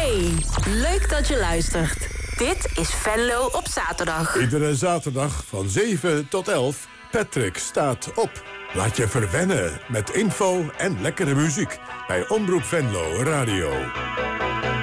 Hey, leuk dat je luistert. Dit is Venlo op zaterdag. Iedere zaterdag van 7 tot 11. Patrick staat op. Laat je verwennen met info en lekkere muziek bij Omroep Venlo Radio.